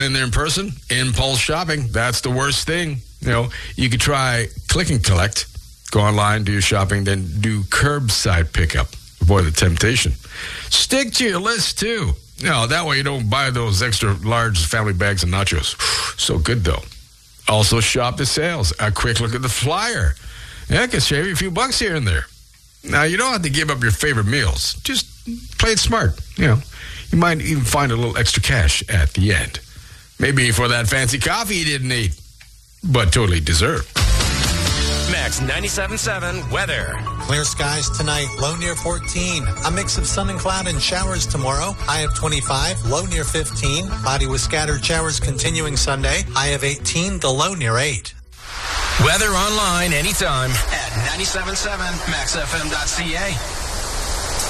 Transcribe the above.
in there in person, impulse shopping, that's the worst thing. You could try click and collect. Go online, do your shopping, then do curbside pickup. Avoid the temptation. Stick to your list, too. That way you don't buy those extra large family bags of nachos. So good, though. Also, shop the sales. A quick look at the flyer. It can save you a few bucks here and there. Now, you don't have to give up your favorite meals. Just play it smart. You might even find a little extra cash at the end. Maybe for that fancy coffee you didn't need, but totally deserve. Max 97.7 weather. Clear skies tonight, low near 14. A mix of sun and cloud and showers tomorrow. High of 25, low near 15. Cloudy with scattered showers continuing Sunday. High of 18, the low near 8. Weather online anytime at 97.7maxfm.ca.